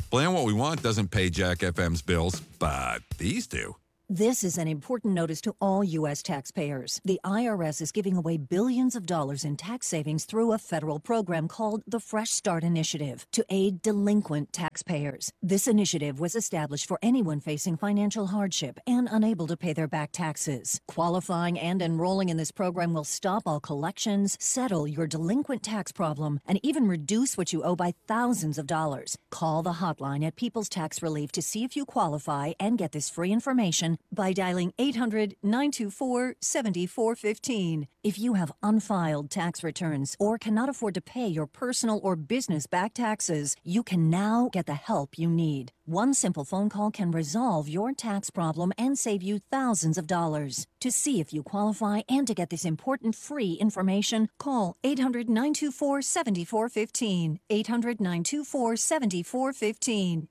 Plan What We Want doesn't pay Jack FM's bills, but these do. This is an important notice to all U.S. taxpayers. The IRS is giving away billions of dollars in tax savings through a federal program called the Fresh Start Initiative to aid delinquent taxpayers. This initiative was established for anyone facing financial hardship and unable to pay their back taxes. Qualifying and enrolling in this program will stop all collections, settle your delinquent tax problem, and even reduce what you owe by thousands of dollars. Call the hotline at People's Tax Relief to see if you qualify and get this free information by dialing 800-924-7415. If you have unfiled tax returns or cannot afford to pay your personal or business back taxes, you can now get the help you need. One simple phone call can resolve your tax problem and save you thousands of dollars. To see if you qualify and to get this important free information, call 800-924-7415. 800-924-7415.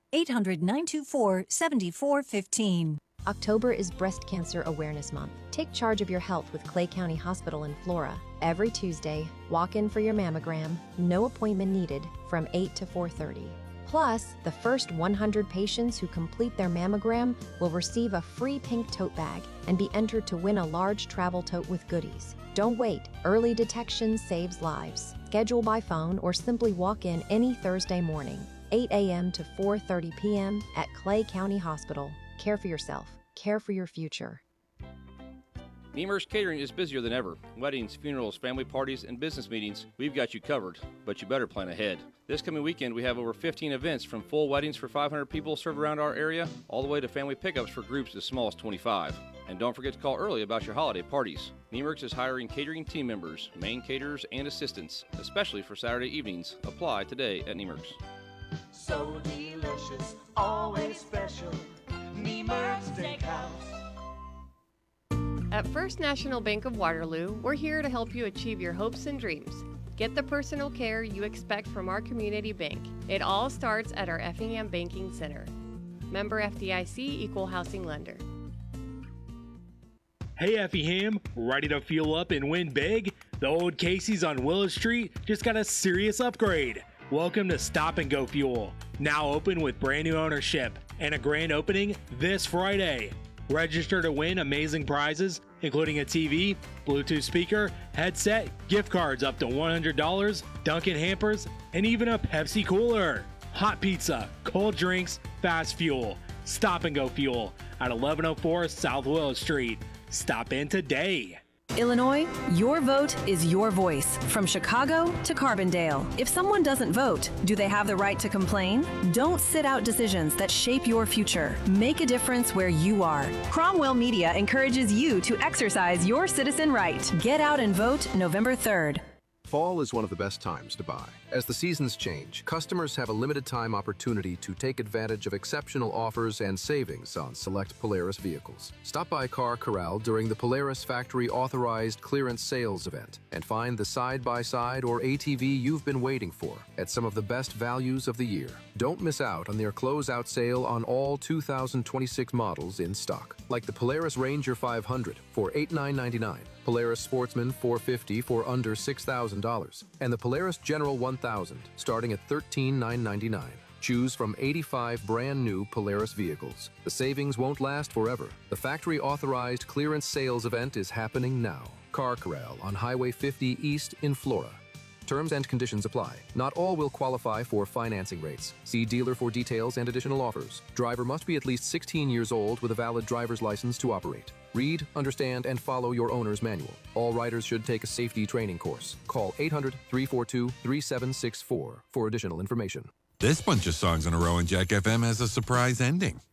800-924-7415. October is Breast Cancer Awareness Month. Take charge of your health with Clay County Hospital in Flora. Every Tuesday, walk in for your mammogram, no appointment needed, from 8 to 4:30. Plus, the first 100 patients who complete their mammogram will receive a free pink tote bag and be entered to win a large travel tote with goodies. Don't wait. Early detection saves lives. Schedule by phone or simply walk in any Thursday morning, 8 a.m. to 4:30 p.m. at Clay County Hospital. Care for yourself. Care for your future. Niemer's Catering is busier than ever. Weddings, funerals, family parties, and business meetings, we've got you covered, but you better plan ahead. This coming weekend, we have over 15 events, from full weddings for 500 people served around our area, all the way to family pickups for groups as small as 25. And don't forget to call early about your holiday parties. Niemer's is hiring catering team members, main caterers, and assistants, especially for Saturday evenings. Apply today at Niemer's. So delicious, always special. Niemer's Steakhouse. At First National Bank of Waterloo, we're here to help you achieve your hopes and dreams. Get the personal care you expect from our community bank. It all starts at our Effingham Banking Center. Member FDIC, Equal Housing Lender. Hey Effingham, ready to fuel up and win big? The old Casey's on Willow Street just got a serious upgrade. Welcome to Stop and Go Fuel, now open with brand new ownership and a grand opening this Friday. Register to win amazing prizes, including a TV, Bluetooth speaker, headset, gift cards up to $100, Dunkin' hampers, and even a Pepsi cooler. Hot pizza, cold drinks, fast fuel. Stop and Go Fuel at 1104 South Willow Street. Stop in today. Illinois, your vote is your voice. From Chicago to Carbondale. If someone doesn't vote, do they have the right to complain? Don't sit out decisions that shape your future. Make a difference where you are. Cromwell Media encourages you to exercise your citizen right. Get out and vote November 3rd. Fall is one of the best times to buy. As the seasons change, customers have a limited time opportunity to take advantage of exceptional offers and savings on select Polaris vehicles. Stop by Car Corral during the Polaris Factory Authorized Clearance Sales event and find the side-by-side or ATV you've been waiting for at some of the best values of the year. Don't miss out on their closeout sale on all 2026 models in stock, like the Polaris Ranger 500 for $8,999, Polaris Sportsman 450 for under $6,000, and the Polaris General 1000 starting at $13,999. Choose from 85 brand new Polaris vehicles. The savings won't last forever. The factory authorized clearance sales event is happening now. Car Corral on Highway 50 East in Flora. Terms and conditions apply. Not all will qualify for financing rates. See dealer for details and additional offers. Driver must be at least 16 years old with a valid driver's license to operate. Read, understand, and follow your owner's manual. All riders should take a safety training course. Call 800-342-3764 for additional information. This bunch of songs in a row in Jack FM has a surprise ending.